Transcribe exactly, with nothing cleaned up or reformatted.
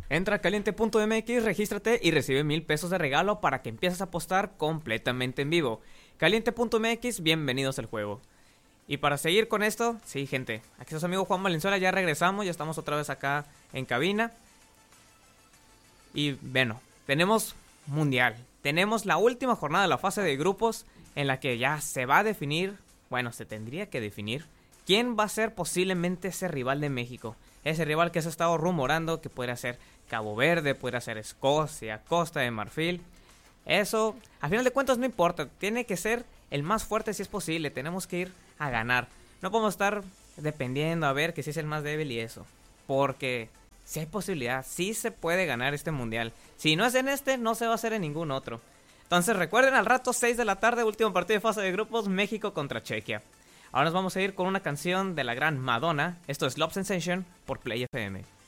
Entra a caliente punto m x, regístrate y recibe mil pesos de regalo para que empieces a apostar completamente en vivo. caliente punto m x, bienvenidos al juego. Y para seguir con esto, sí, gente, aquí es su amigo Juan Valenzuela, ya regresamos, ya estamos otra vez acá en cabina. Y bueno, tenemos mundial, tenemos la última jornada de la fase de grupos en la que ya se va a definir, bueno, se tendría que definir, quién va a ser posiblemente ese rival de México. Ese rival que se ha estado rumorando que puede ser Cabo Verde, puede ser Escocia, Costa de Marfil. Eso, al final de cuentas no importa, tiene que ser el más fuerte si es posible, tenemos que ir a ganar. No podemos estar dependiendo a ver que si es el más débil y eso, porque si hay posibilidad, sí se puede ganar este mundial. Si no es en este, no se va a hacer en ningún otro. Entonces recuerden, al rato seis de la tarde, último partido de fase de grupos, México contra Chequia. Ahora nos vamos a ir con una canción de la gran Madonna. Esto es Love Sensation por Play F M.